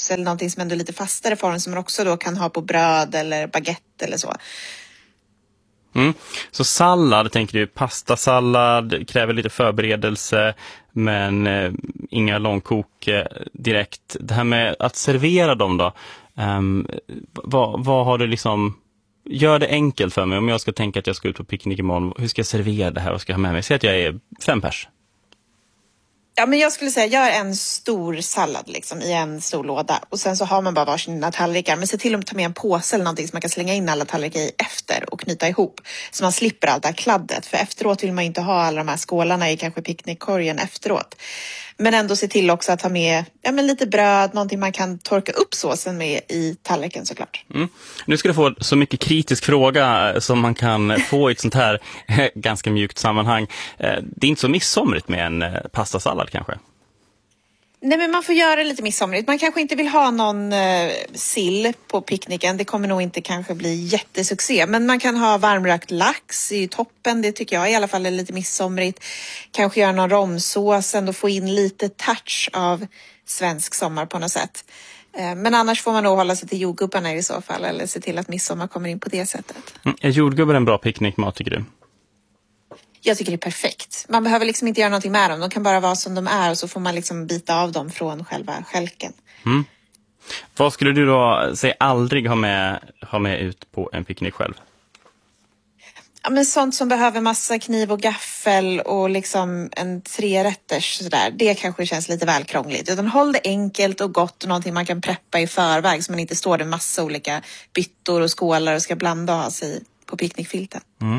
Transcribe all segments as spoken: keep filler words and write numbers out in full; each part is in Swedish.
hummus eller någonting som ändå är lite fastare form som man också då kan ha på bröd eller baguette eller så. Mm. Så sallad, tänker du, pastasallad kräver lite förberedelse men eh, inga långkok eh, direkt. Det här med att servera dem då, um, vad, vad har du liksom, gör det enkelt för mig om jag ska tänka att jag ska ut på picknick imorgon, hur ska jag servera det här och ska jag ha med mig? Säg att jag är fem pers. Ja, men jag skulle säga, gör en stor sallad liksom i en stor låda. Och sen så har man bara varsina tallrikar. Men se till att ta med en påse eller någonting som man kan slänga in alla tallrikar i efter och knyta ihop. Så man slipper allt det här kladdet. För efteråt vill man inte ha alla de här skålarna i kanske picknickkorgen efteråt. Men ändå se till också att ha med ja, men lite bröd, någonting man kan torka upp såsen med i tallriken såklart. Mm. Nu ska du få så mycket kritisk fråga som man kan få i ett sånt här ganska mjukt sammanhang. Det är inte så midsomrigt med en pastasallad kanske? Nej, men man får göra det lite midsomrigt. Man kanske inte vill ha någon eh, sill på picknicken. Det kommer nog inte kanske bli jättesuccé. Men man kan ha varmrökt lax i toppen. Det tycker jag i alla fall är lite midsomrigt. Kanske göra någon romsås och få in lite touch av svensk sommar på något sätt. Eh, men annars får man nog hålla sig till jordgubbarna i så fall. Eller se till att midsommar kommer in på det sättet. Mm. Är jordgubbar en bra picknickmat tycker du? Jag tycker det är perfekt. Man behöver liksom inte göra någonting med dem. De kan bara vara som de är och så får man liksom bita av dem från själva skälken. Mm. Vad skulle du då säga aldrig ha med, ha med ut på en picknick själv? Ja, men sånt som behöver massa kniv och gaffel och liksom en trerätters sådär. Det kanske känns lite väl krångligt. Utan håll det enkelt och gott och någonting man kan preppa i förväg så man inte står där massa olika byttor och skålar och ska blanda och ha sig på picknickfilten. Mm.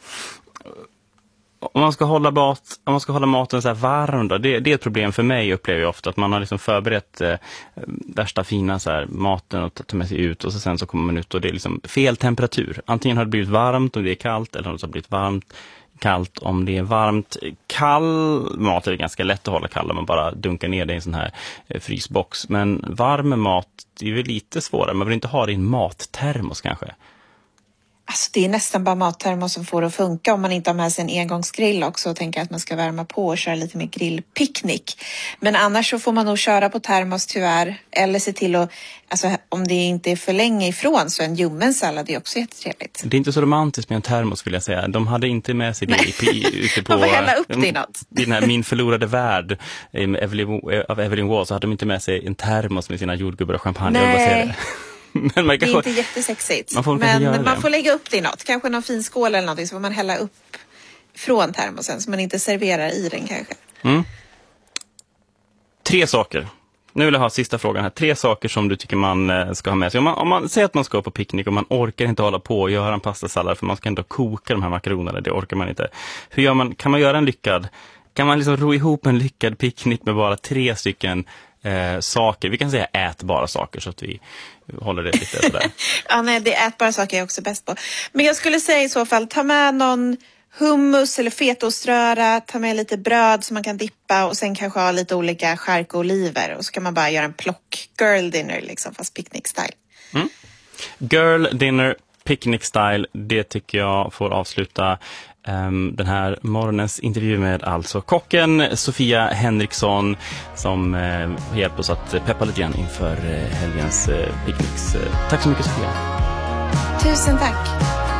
Om man ska hålla mat, om man ska hålla maten så här varm då, det, det är ett problem för mig upplever jag ofta att man har liksom förberett eh, värsta fina så här maten och tar med sig ut och så sen så kommer man ut och det är liksom fel temperatur. Antingen har det blivit varmt om det är kallt eller om det har blivit varmt kallt om det är varmt. Kall mat är det ganska lätt att hålla kall om man bara dunkar ner det i en sån här eh, frysbox. Men varm mat det är väl lite svårare. Man vill inte ha det i en mattermos kanske. Alltså det är nästan bara mattermos som får det att funka om man inte har med sig en engångsgrill också och tänker att man ska värma på och köra lite mer grillpicknick. Men annars så får man nog köra på termos tyvärr. Eller se till att, alltså om det inte är för länge ifrån så en ljummen sallad är också jättetrevligt. Det är inte så romantiskt med en termos vill jag säga. De hade inte med sig det i, ute på... Man får hälla upp det i något. I den här Min förlorade värld av Evelyn Waugh så hade de inte med sig en termos med sina jordgubbar och champagne. Nej. Men man det är inte jättesexigt. Man får men man får lägga upp det i något. Kanske någon fin skål eller någonting så får man hälla upp från termosen så man inte serverar i den kanske. Mm. Tre saker. Nu vill jag ha sista frågan här. Tre saker som du tycker man ska ha med sig. Om man, om man säger att man ska på picknick och man orkar inte hålla på och göra en pastasallad för man ska ändå koka de här makaronerna. Det orkar man inte. Hur gör man? Kan man göra en lyckad? Kan man liksom ro ihop en lyckad picknick med bara tre stycken Eh, saker, vi kan säga ätbara saker så att vi håller det lite sådär. Ja, nej, det är ätbara saker jag är också bäst på. Men jag skulle säga i så fall, ta med någon hummus eller fetaoströra, ta med lite bröd som man kan dippa och sen kanske ha lite olika skärk och oliver och så kan man bara göra en plock girl dinner liksom, fast picnic style. Mm. Girl dinner, picnic style, det tycker jag får avsluta Um, den här morgonens intervju med alltså kocken Sofia Henriksson som uh, hjälper oss att peppa lite grann inför uh, helgens uh, picknicks. Uh, tack så mycket Sofia. Tusen tack.